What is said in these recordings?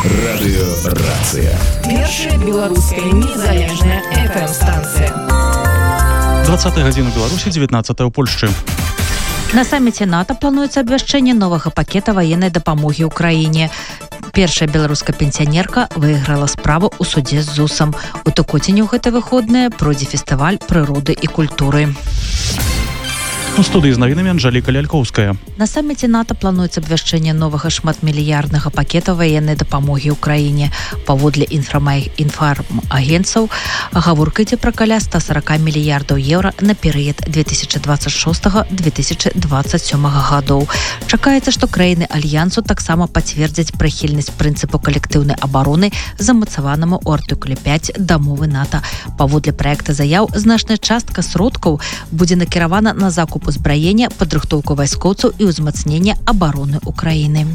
Радыёрацыя. Першая беларуская незалежная FM-станцыя. 20 гадзіна ў Беларусі, 19 ў Польшчы. На саміце НАТО плануецца абвяшчэнне новага пакета ваеннай дапамогі ўкраіне. Першая беларуская пенсіянерка выйграла справу ў судзе з ЗУСам. У Токоціне ў гэты выходныя пройдзе фестываль прыроды і культуры. У студыі з навінамі Анжэліка Лялькоўская. На саміце НАТО плануецца абвяшчэнне новага шматмільярднага пакета ваеннай дапамогі ўкраіне. Паводле інфармагенцаў, гаворка ідзе пра каля 140 мільярдаў еўра на перыяд 2026-2027 гадоў. Чакаецца, што краіны альянсу таксама пацвердзяць прыхільнасць прынцыпу калектыўнай абароны, замацаванаму ў артыкуле 5 дамовы НАТО. Паводле праекта заяў, значная частка сродкаў будзе накіравана на закуп узбраення, падрыхтоўку вайскоўцаў і ўзмацнення абароны Украіны.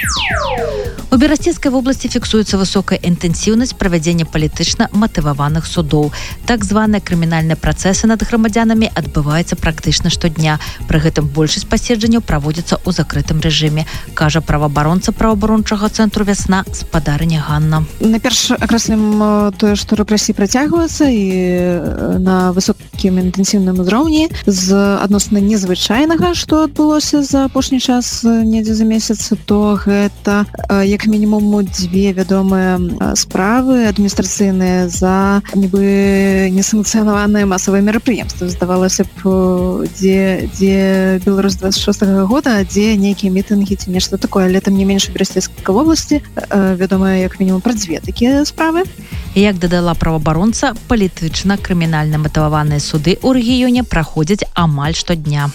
У Берасцінскай вобласці фіксуецца высокая інтэнсіўнасць правядзення палітычна матываваных судоў. Так званыя крымінальныя працэсы над грамадзянамі адбываюцца практычна штодня. Пры гэтым большасць паседжанняў праводзіцца ў закрытым рэжыме, кажа праваабаронца праваабарончага цэнтру «Вясна» спадарыня Ганна. Найперш акрэслім тое, што рэпрэсіі працягваюцца і на высокім інтэнсіўным узроўні з адносна незвычайнага, што адбылося за апошні час недзе за месяц, то гэта як мінімум дзве вядомыя справы адміністрацыйныя за нібы несанкцыянаваныя масавыя мерапрыемствы. Здавалася б, дзе Беларусь 26-го года, дзе нейкія мітынгі ці нешта такое, але там не менш у Берасцінскай вобласці вядомыя як мінімум пра дзве такія справы. Як дадала праваабаронца, палітычна крымінальна матываваныя суды ў рэгіёне праходзяць амаль штодня.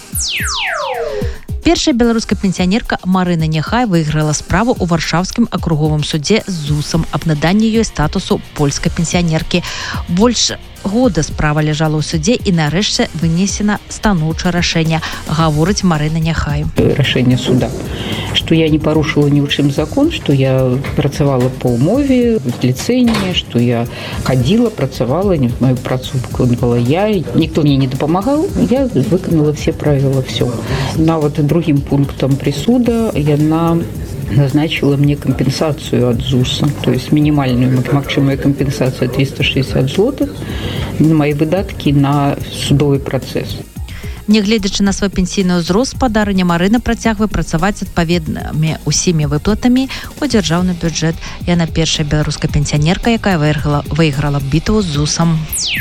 Першая беларуская пенсіянерка Марына Няхай выйграла справу ў варшаўскім акруговым судзе з ЗУСам аб наданні ёй статусу польскай пенсіянеркі. Больш года справа ляжала ў судзе і нарэшце вынесена станоўчае рашэнне, гаворыць Марына Няхай. Рашэнне суда, што я не парушыла ні ў чым закон, што я працавала па ўмове, ліцэнзія, што я хадзіла, працавала, маю працу выконвала я, ніхто мне не дапамагаў, я выканала все правила, все. Нават другим пунктам присуда яна назначила мне компенсацию от ЗУСа, то есть минимальную максимальную компенсацию 360 злотых на мои выдатки на судовый процесс. Нягледзячы на свой пенсійны ўзрост, спадарыня Марына працягвае працаваць з адпаведнымі ўсімі выплатамі ў дзяржаўны бюджэт. Яна першая беларуская пенсіянерка, якая выйграла бітву з ЗУСам.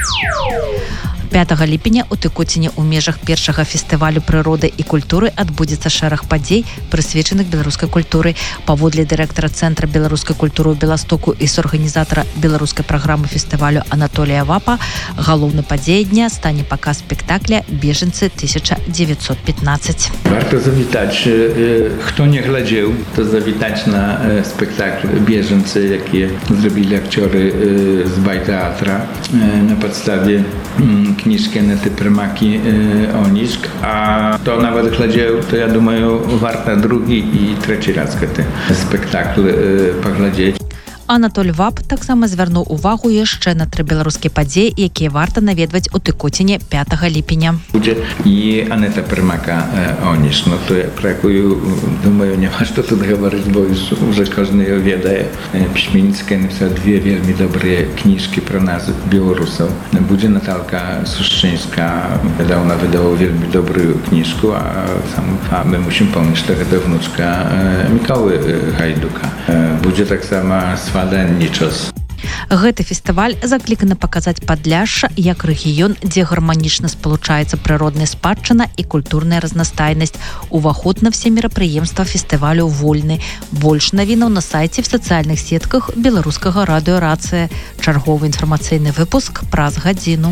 5 ліпеня у Токоціне ў межах першага фестывалю прыроды і культуры адбудзецца шэраг падзей, прысвечаных беларускай культуры. Паводле дырэктара Цэнтра беларускай культуры ў Беластоку і суарганізатара беларускай праграмы фестывалю Анатолія Вапа, галоўнай падзеяй дня стане паказ спектакля «Беженцы 1915». Warto zawitać, kto nie глядзеў, to zawitać na spektakl «Bieżący», jakie zrobili aktorzy z Bajteatra na podstawie kniżkę Nety Prymaki Oniszk, a to nawet глядзеў, to ja думаю, warto drugi i trzeci raz ten spektakl pogladzieć. Анатоль Вап таксама звярнуў увагу яшчэ на 3 беларускія падзеі, якія варта наведваць у Токоціне 5 ліпеня. Буде і Анета Прымака Оніш, no to про якую, думаю, nie ma co tu говорить, bo już każdy ją wie. Piśmienicka napisała dwie wielmi dobre kniżki pro nas, Białorusów. Będzie Natalka Suszczyńska, ona wydała wielmi dobrą kniżkę, a my musimy pomnieć, że to wnuczka Mikoły Hajduka. Będzie tak samo Сваленнічос. Гэты фестываль закліканы паказаць Падляшша як рэгіён, дзе гарманічна спалучаецца прыродная спадчына і культурная разнастайнасць. Уваход на все мерапрыемства фестывалю вольны. Больш навінаў на сайце в сацыяльных сетках беларускага радыёрацыя. Чарговы інфармацыйны выпуск праз гадзіну.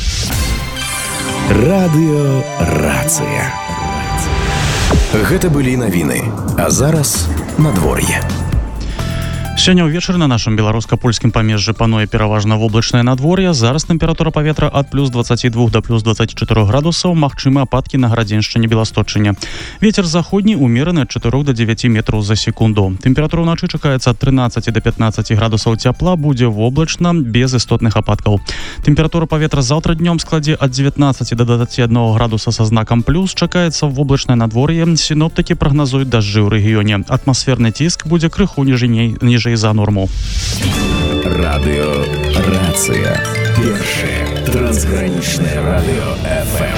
Радыёрацыя. Гэта былі навіны, а зараз надвор'е. Сёння ўвечары на нашым беларуска-польскім памежжы пануе пераважна воблачнае надвор'е. Зараз тэмпература паветра ад плюс 22 да плюс 24 градусаў. Магчымы ападкі на Градзеншчыне, Беласточыне. Вецер заходні умераны ад 4 до 9 метраў за секунду. Тэмпература ўначы чакаецца ад 13 до 15 градусаў цяпла. Будзе воблачна, без істотных ападкаў. Тэмпература паветра заўтра днём складзе ад 19 до 21 градуса са знакам плюс. Чакаецца воблачнае надвор'е. Сіноптыкі прагназуюць дажджы ў рэгіёне. Атмасферны ціск будзе крыху ніжэй ніжэй за норму. Радыё Рацыя. Першае трансгранічнае радыё FM.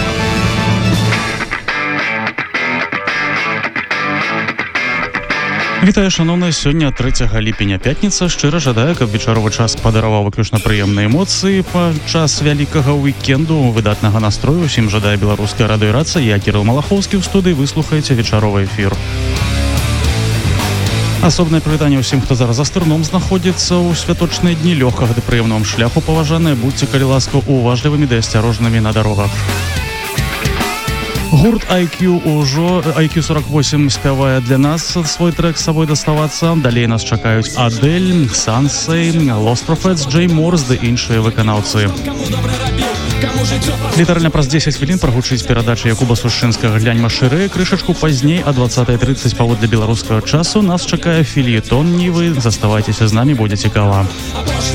Вітаю, шановныя, сёння 3 ліпеня, пятніца. Шчыра жадаю, каб вечаровы час падараваў выключна прыемныя эмоцыі падчас вялікага уікенду, выдатнага настрою. Усім жадаю беларуская радыё Рацыя. Я Кірыл Малахоўскі, ў студыі вы слухаеце вечаровы эфір. Асобнае прывітанне ўсім, хто зараз за стырном знаходзіцца ў святочныя дні, лёгкага ды прыемнага шляху паважаныя, будьце, калі ласка, уважлівымі ды асцярожнымі на дарогах. Гурт IQ48 спявае для нас свой трек з сабой даставацца. Далей нас чакаюць Адель, Сансей, Lost Prophets, Джей Морс ды іншыя выканаўцы. Літаральна праз 10 хвілін прагучыць перадача Якуба Сушчынскага «Гляньма шырэй». Крышачку пазней, а 20:30 паводле беларускага часу, нас чакае фельетон Нівы. Заставайцеся з намі, будзе цікава.